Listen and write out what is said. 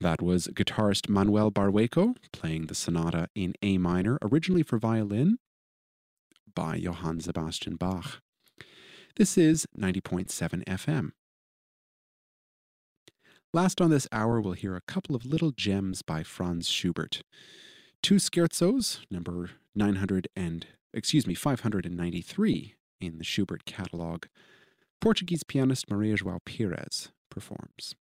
That was guitarist Manuel Barrueco playing the sonata in A minor, originally for violin by Johann Sebastian Bach. This is 90.7 FM. Last on this hour, we'll hear a couple of little gems by Franz Schubert. Two scherzos, number 593 in the Schubert catalog. Portuguese pianist Maria João Pires performs.